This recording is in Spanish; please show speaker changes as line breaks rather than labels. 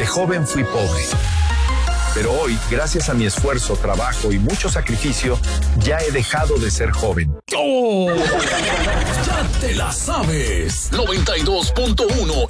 De joven fui pobre. Pero hoy, gracias a mi esfuerzo, trabajo y mucho sacrificio, ya he dejado de ser joven.
¡Oh! ¡Ya te la sabes! 92.1